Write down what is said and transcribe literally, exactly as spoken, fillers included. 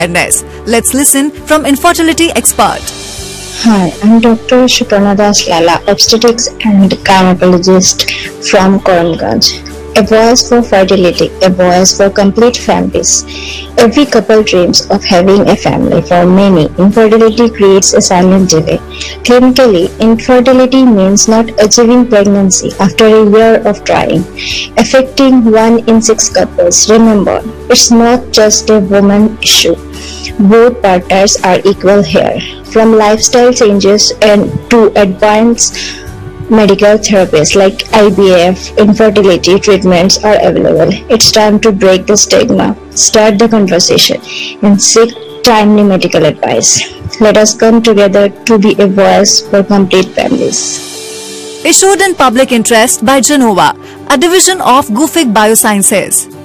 awareness. Let's listen from infertility expert. Hi, I'm Doctor Shuparna Das Lala, obstetrics and gynecologist from Karamganj. A voice for fertility, a voice for complete families. Every couple dreams of having a family. For many, infertility creates a silent delay. Clinically, infertility means not achieving pregnancy after a year of trying, affecting one in six couples. Remember, it's not just a woman issue. Both partners are equal here. From lifestyle changes and to advanced medical therapies like I V F, infertility treatments are available. It's time to break the stigma, start the conversation, and seek timely medical advice. Let us come together to be a voice for complete families. Issued in public interest by Genova, a division of Gufic Biosciences.